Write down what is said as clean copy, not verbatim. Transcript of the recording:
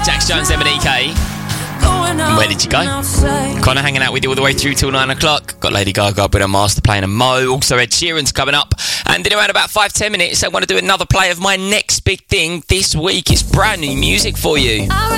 Jax Jones, M&EK. And where did you go? Connor hanging out with you all the way through till 9 o'clock. Got Lady Gaga, Bruno Mars playing, and Mo. Also Ed Sheeran's coming up. And in around about 5-10 minutes, I want to do another play of my next big thing this week. It's brand new music for you.